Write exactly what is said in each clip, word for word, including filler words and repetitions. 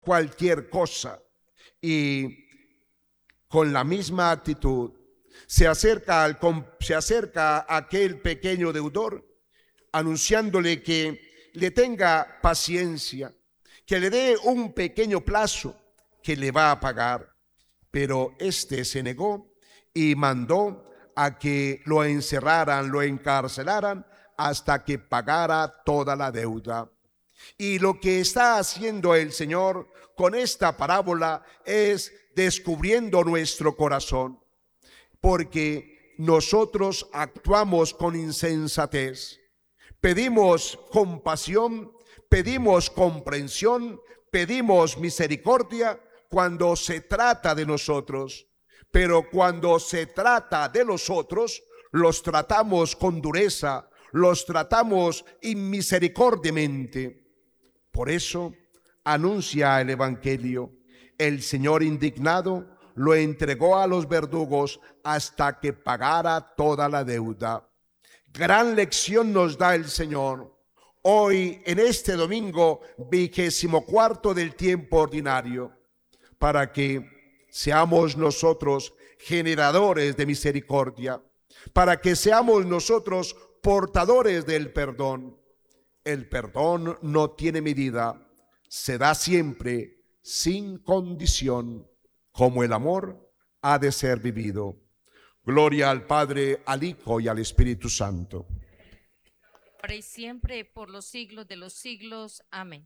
cualquier cosa. Y con la misma actitud se acerca, al, se acerca a aquel pequeño deudor, anunciándole que le tenga paciencia, que le dé un pequeño plazo, que le va a pagar. Pero éste se negó y mandó a que lo encerraran, lo encarcelaran hasta que pagara toda la deuda. Y lo que está haciendo el Señor con esta parábola es descubriendo nuestro corazón, porque nosotros actuamos con insensatez. Pedimos compasión, pedimos comprensión, pedimos misericordia cuando se trata de nosotros, pero cuando se trata de los otros, los tratamos con dureza, los tratamos inmisericordiamente. Por eso anuncia el Evangelio: el Señor indignado lo entregó a los verdugos hasta que pagara toda la deuda. Gran lección nos da el Señor hoy en este domingo vigésimo cuarto del tiempo ordinario, para que seamos nosotros generadores de misericordia, para que seamos nosotros portadores del perdón. El perdón no tiene medida, se da siempre sin condición, como el amor ha de ser vivido. Gloria al Padre, al Hijo y al Espíritu Santo. Ahora y siempre, por los siglos de los siglos. Amén.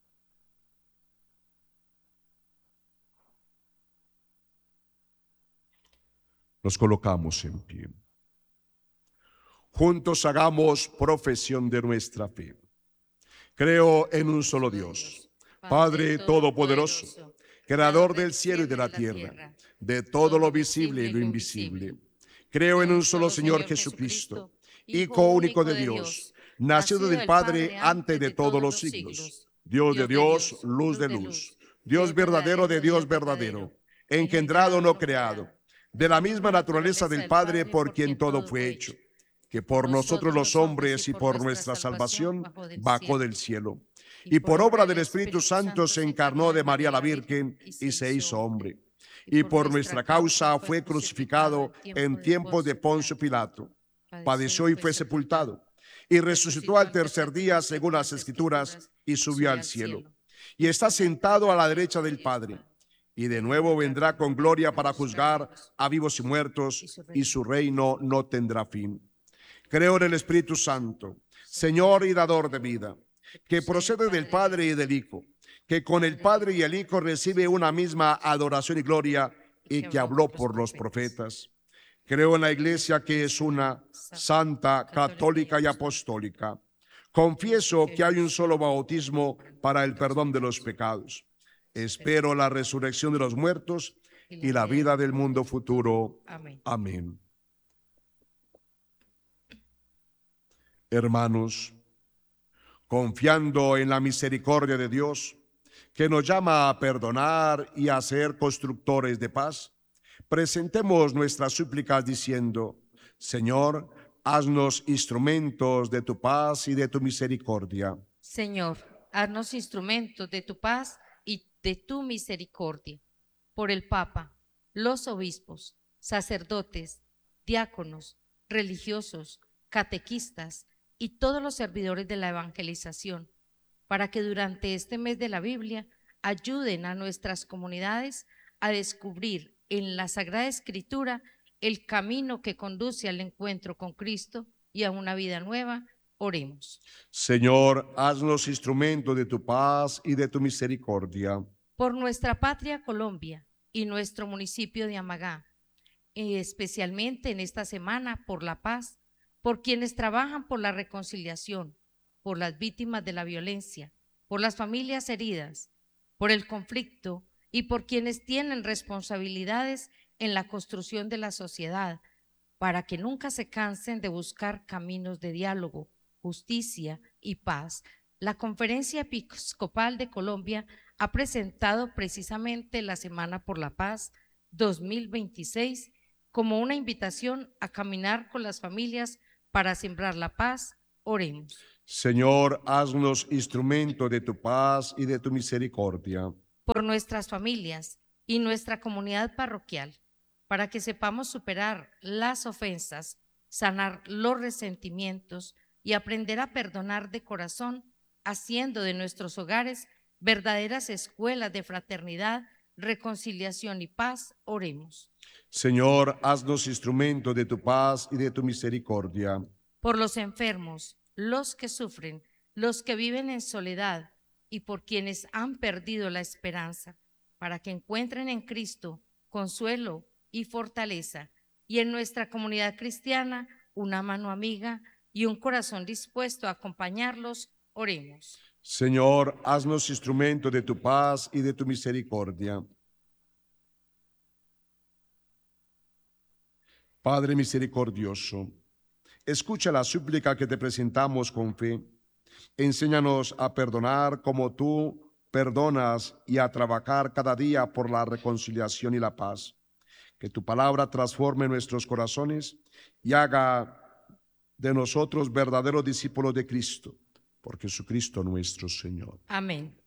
Nos colocamos en pie. Juntos hagamos profesión de nuestra fe. Creo en un solo Dios, Padre Todopoderoso, Creador del cielo y de la tierra, de todo lo visible y lo invisible. Creo en un solo Señor Jesucristo, Hijo único de Dios, nacido del Padre antes de todos los siglos, Dios de Dios, luz de luz, Dios verdadero de Dios verdadero, engendrado no creado, de la misma naturaleza del Padre, por quien todo fue hecho, que por nosotros los hombres y por nuestra salvación bajó del cielo, y por obra del Espíritu Santo se encarnó de María la Virgen y se hizo hombre, y por nuestra causa fue crucificado en tiempos de Poncio Pilato, padeció y fue sepultado, y resucitó al tercer día según las Escrituras, y subió al cielo, y está sentado a la derecha del Padre, y de nuevo vendrá con gloria para juzgar a vivos y muertos, y su reino no tendrá fin. Creo en el Espíritu Santo, Señor y dador de vida, que procede del Padre y del Hijo, que con el Padre y el Hijo recibe una misma adoración y gloria, y que habló por los profetas. Creo en la Iglesia, que es una, santa, católica y apostólica. Confieso que hay un solo bautismo para el perdón de los pecados. Espero la resurrección de los muertos y la vida del mundo futuro. Amén. Amén. Hermanos, confiando en la misericordia de Dios, que nos llama a perdonar y a ser constructores de paz, presentemos nuestras súplicas diciendo: Señor, haznos instrumentos de tu paz y de tu misericordia. Señor, haznos instrumentos de tu paz y de tu misericordia. Por el Papa, los obispos, sacerdotes, diáconos, religiosos, catequistas y todos los servidores de la evangelización, para que durante este mes de la Biblia ayuden a nuestras comunidades a descubrir en la Sagrada Escritura el camino que conduce al encuentro con Cristo y a una vida nueva. Oremos. Señor, haznos instrumentos de tu paz y de tu misericordia. Por nuestra patria Colombia y nuestro municipio de Amagá, y especialmente en esta semana por la paz, por quienes trabajan por la reconciliación, por las víctimas de la violencia, por las familias heridas, por el conflicto y por quienes tienen responsabilidades en la construcción de la sociedad, para que nunca se cansen de buscar caminos de diálogo, justicia y paz. La Conferencia Episcopal de Colombia ha presentado precisamente la Semana por la Paz dos mil veintiséis como una invitación a caminar con las familias para sembrar la paz. Oremos. Señor, haznos instrumento de tu paz y de tu misericordia. por nuestras familias y nuestra comunidad parroquial, para que sepamos superar las ofensas, sanar los resentimientos y aprender a perdonar de corazón, haciendo de nuestros hogares verdaderas escuelas de fraternidad, reconciliación y paz. Oremos. Señor, haznos instrumento de tu paz y de tu misericordia. Por los enfermos, los que sufren, los que viven en soledad y por quienes han perdido la esperanza, para que encuentren en Cristo consuelo y fortaleza, y en nuestra comunidad cristiana una mano amiga y un corazón dispuesto a acompañarlos. Oremos. Señor, haznos instrumento de tu paz y de tu misericordia. Padre misericordioso, escucha la súplica que te presentamos con fe. Enséñanos a perdonar como tú perdonas y a trabajar cada día por la reconciliación y la paz. Que tu palabra transforme nuestros corazones y haga de nosotros verdaderos discípulos de Cristo, por Jesucristo nuestro Señor. Amén.